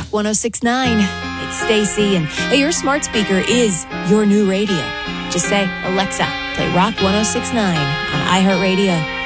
Rock 1069. It's Stacy, and your smart speaker is your new radio. Just say, Alexa, play Rock 1069 on iHeartRadio.